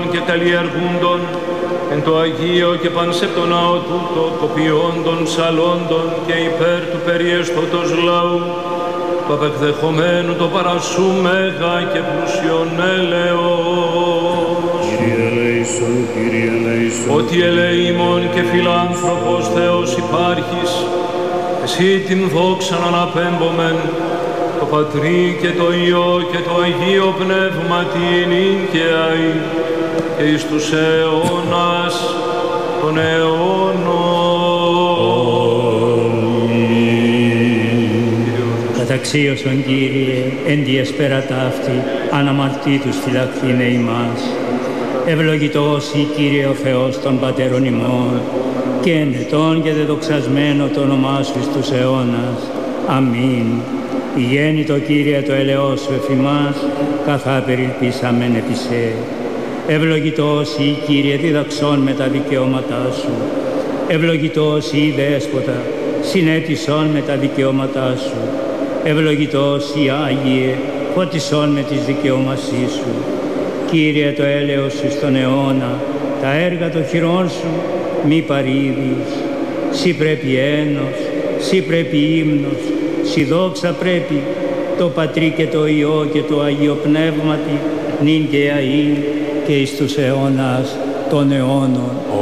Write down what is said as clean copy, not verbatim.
και καλλιεργούντων εν το Αγίο και πανσεπτό ναό τούτο, κοπιόντων, ψαλόντων και υπέρ του περιεστώτος λαού, το απεκδεχομένου το παρασού μέγα και πλούσιον έλεος. Κύριε ελέησον, Κύριε ελέησον. Ότι ελεήμων και φιλάνθρωπος Θεός υπάρχεις, εσύ την δόξαν αναπέμπομεν, το Πατρί και το Υιό και το Αγίο Πνεύμα την ίγκαιαι και εις τους αιώνας των αιώνων. Καταξίωσον, Κύριε, εν τη εσπέρατα αυτή, αναμαρτήτους φυλαχθήνε ημάς. Ευλογητός η Κύριε ο Θεός των Πατέρων ημών, και ενετών και δεδοξασμένο το όνομά σου εις τους αιώνας. Αμήν. Γέννητο Κύριε το ελεός σου εφημάς, καθά περιελπίσαμεν επί σε. Ευλογητός η Κύριε διδαξών με τα δικαιώματά σου. Ευλογητός η Δέσποτα, συνέτησον με τα δικαιώματά σου. Ευλογητός η Άγιε, φωτισόν με τις δικαιώμασή σου. Κύριε το έλεος σου στον αιώνα, τα έργα των χειρών σου μη παρήδεις. Συ πρέπει ένος, συ πρέπει ύμνος, συ δόξα πρέπει, το Πατρί και το Υιό και το Αγίο Πνεύματι, νυν και αεί και εις τους αιώνας των αιώνων.